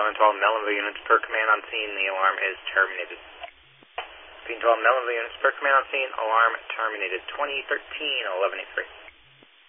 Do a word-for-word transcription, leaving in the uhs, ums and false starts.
Being twelve Melville units per command on scene, the alarm is terminated. Being twelve Melville units per command on scene, alarm terminated. twenty thirteen eleven eighty-three.